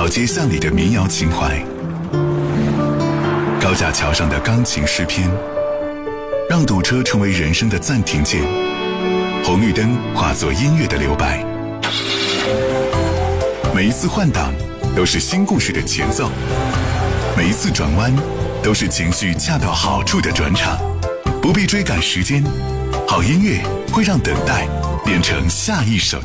老街巷里的民谣情怀，高架桥上的钢琴诗篇，让堵车成为人生的暂停键，红绿灯化作音乐的留白。每一次换挡都是新故事的前奏，每一次转弯都是情绪恰到好处的转场。不必追赶时间，好音乐会让等待变成下一首。